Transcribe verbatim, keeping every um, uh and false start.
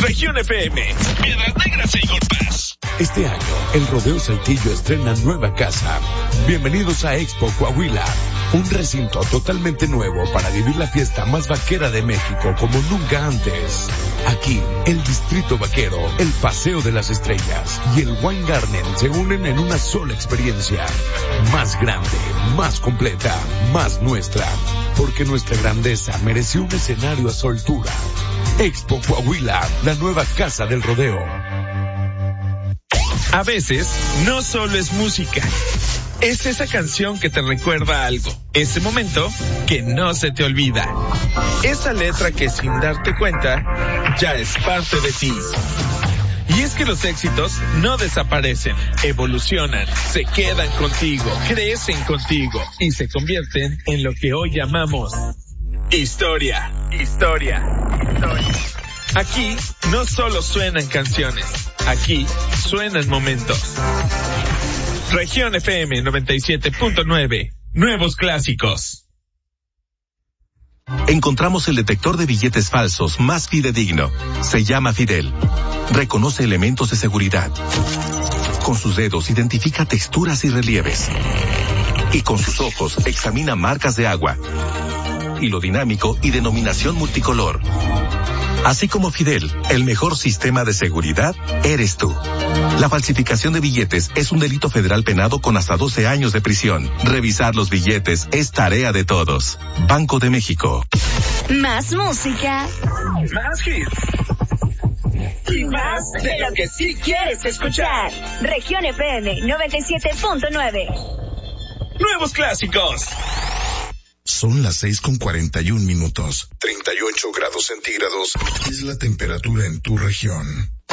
Región F M, Piedras Negras e Igorpaz. Este año, el Rodeo Saltillo estrena nueva casa. Bienvenidos a Expo Coahuila, un recinto totalmente nuevo para vivir la fiesta más vaquera de México como nunca antes. Aquí, el Distrito Vaquero, el Paseo de las Estrellas y el Wine Garden se unen en una sola experiencia. Más grande, más completa, más nuestra. Porque nuestra grandeza mereció un escenario a su altura. Expo Coahuila, la nueva casa del rodeo. A veces, no solo es música. Es esa canción que te recuerda algo. Ese momento que no se te olvida. Esa letra que sin darte cuenta, ya es parte de ti. Y es que los éxitos no desaparecen, evolucionan, se quedan contigo, crecen contigo y se convierten en lo que hoy llamamos historia, historia, historia. Aquí no solo suenan canciones, aquí suenan momentos. Región F M noventa y siete punto nueve, nuevos clásicos. Encontramos el detector de billetes falsos más fidedigno. Se llama Fidel. Reconoce elementos de seguridad. Con sus dedos identifica texturas y relieves. Y con sus ojos examina marcas de agua, hilo dinámico y denominación multicolor. Así como Fidel, el mejor sistema de seguridad eres tú. La falsificación de billetes es un delito federal penado con hasta doce años de prisión. Revisar los billetes es tarea de todos. Banco de México. Más música. Más hits. Y más de lo que sí quieres escuchar. Región F M noventa y siete punto nueve. Nuevos clásicos. Son las seis con cuarenta y un minutos. treinta y ocho grados centígrados es la temperatura en tu región.